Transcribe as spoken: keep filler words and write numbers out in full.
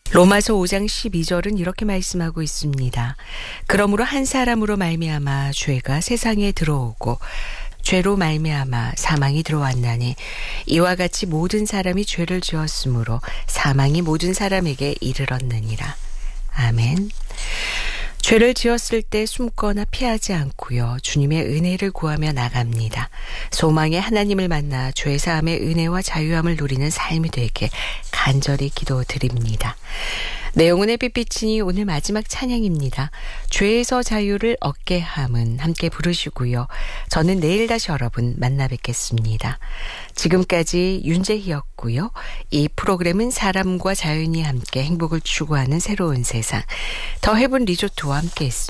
로마서 오 장 십이 절은 이렇게 말씀하고 있습니다. 그러므로 한 사람으로 말미암아 죄가 세상에 들어오고 죄로 말미암아 사망이 들어왔나니 이와 같이 모든 사람이 죄를 지었으므로 사망이 모든 사람에게 이르렀느니라. 아멘. 죄를 지었을 때 숨거나 피하지 않고요. 주님의 은혜를 구하며 나갑니다. 소망의 하나님을 만나 죄사함의 은혜와 자유함을 누리는 삶이 되게 간절히 기도드립니다. 내 영혼의 빛비치니 오늘 마지막 찬양입니다. 죄에서 자유를 얻게 함은 함께 부르시고요. 저는 내일 다시 여러분 만나 뵙겠습니다. 지금까지 윤재희였고요. 이 프로그램은 사람과 자연이 함께 행복을 추구하는 새로운 세상 더 헤븐 리조트와 함께 했습니다.